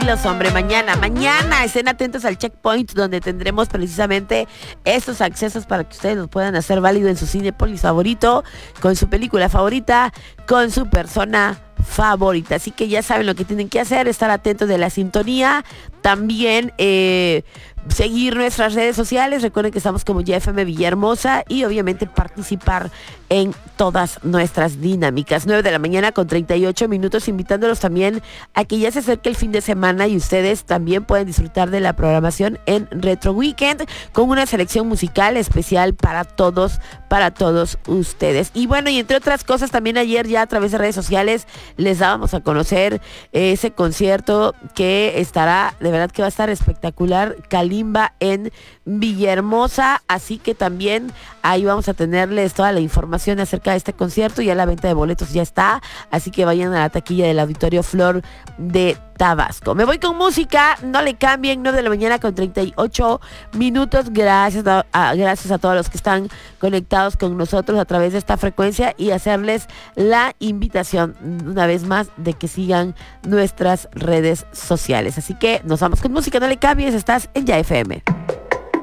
tranquilos, hombre. Mañana, estén atentos al Checkpoint, donde tendremos precisamente estos accesos para que ustedes los puedan hacer válido en su Cinépolis favorito, con su película favorita, con su persona favorita. Así que ya saben lo que tienen que hacer, estar atentos de la sintonía. También seguir nuestras redes sociales. Recuerden que estamos como YFM Villahermosa y obviamente participar en todas nuestras dinámicas. 9 de la mañana con 38 minutos, invitándolos también a que ya se acerque el fin de semana y ustedes también pueden disfrutar de la programación en Retro Weekend con una selección musical especial para todos ustedes. Y bueno, y entre otras cosas, también ayer ya a través de redes sociales les dábamos a conocer ese concierto que estará, de verdad que va a estar espectacular, Kalimba en Villahermosa, así que también ahí vamos a tenerles toda la información acerca de este concierto. Ya la venta de boletos ya está, así que vayan a la taquilla del Auditorio Flor de Tabasco. Me voy con música, no le cambien. 9 de la mañana con 38 minutos. Gracias a todos los que están conectados con nosotros a través de esta frecuencia y hacerles la invitación una vez más de que sigan nuestras redes sociales. Así que nos vamos con música, no le cambies, estás en YFM.